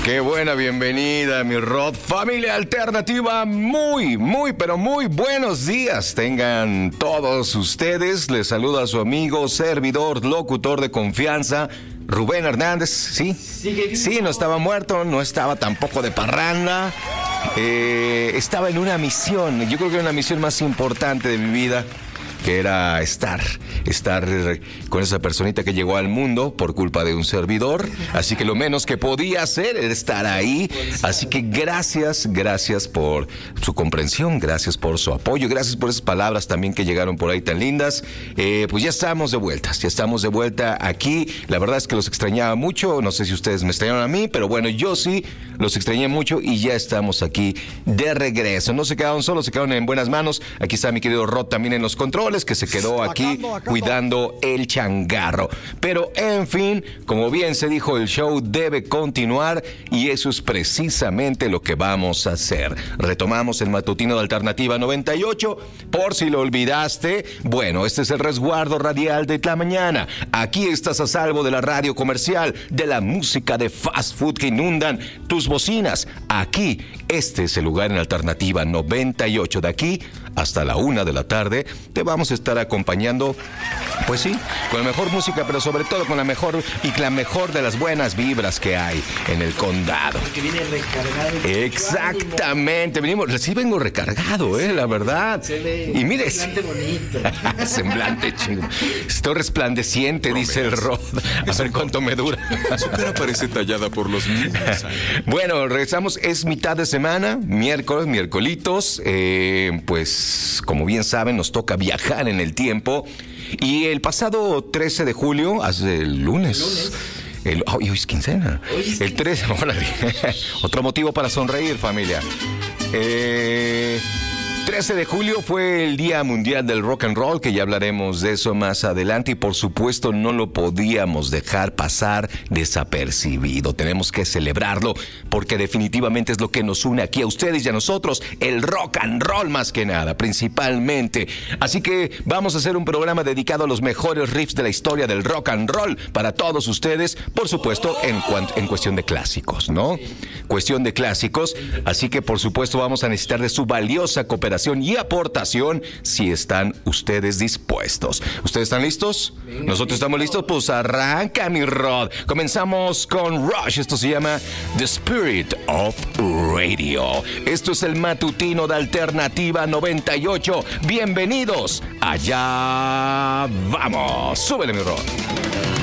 Qué buena bienvenida, mi Rod. Familia alternativa, pero muy buenos días tengan todos ustedes. Les saluda a su amigo, servidor, locutor de confianza, Rubén Hernández. Sí, no estaba muerto, no estaba tampoco de parranda. Estaba en una misión, yo creo que era una misión más importante de mi vida, que era estar con esa personita que llegó al mundo por culpa de un servidor. Así que lo menos que podía hacer era estar ahí. Así que gracias por su comprensión, gracias por su apoyo, gracias por esas palabras también que llegaron por ahí tan lindas. Pues ya estamos de vuelta aquí. La verdad es que los extrañaba mucho, no sé si ustedes me extrañaron a mí, pero bueno, yo sí los extrañé mucho y ya estamos aquí de regreso. No se quedaron solos, se quedaron en buenas manos. Aquí está mi querido Rod también en los controles, que se quedó aquí cuidando el changarro. Pero en fin, como bien se dijo, el show debe continuar y eso es precisamente lo que vamos a hacer. Retomamos el matutino de Alternativa 98. Por si lo olvidaste, bueno, este es el resguardo radial de la mañana. Aquí estás a salvo de la radio comercial, de la música de fast food que inundan tus bocinas. Aquí, este es el lugar en Alternativa 98. De aquí hasta la 1 de la tarde te vamos a estar acompañando, pues sí, con la mejor música, pero sobre todo con la mejor de las buenas vibras que hay en el condado. Porque viene recargado. Exactamente, vengo recargado, la verdad. Se ve y mire, semblante bonito. Semblante chido. Estoy resplandeciente, dice el Rod. A ver cuánto me dura. Su cara parece tallada por los niños. Bueno, regresamos, es mitad de semana, miércolitos, pues como bien saben, nos toca viajar en el tiempo. Y el pasado 13 de julio, hace el lunes. Hoy es quincena. El 13, otro motivo para sonreír, familia. 13 de julio fue el Día Mundial del Rock and Roll, que ya hablaremos de eso más adelante, y por supuesto no lo podíamos dejar pasar desapercibido. Tenemos que celebrarlo porque definitivamente es lo que nos une aquí a ustedes y a nosotros, el rock and roll más que nada, principalmente. Así que vamos a hacer un programa dedicado a los mejores riffs de la historia del rock and roll para todos ustedes, por supuesto en cuestión de clásicos, ¿no? Cuestión de clásicos, así que por supuesto vamos a necesitar de su valiosa cooperación y aportación si están ustedes dispuestos. ¿Ustedes están listos? ¿Nosotros estamos listos? Pues arranca, mi Rod. Comenzamos con Rush. Esto se llama The Spirit of Radio. Esto es el matutino de Alternativa 98. Bienvenidos. Allá vamos. Súbele, mi Rod.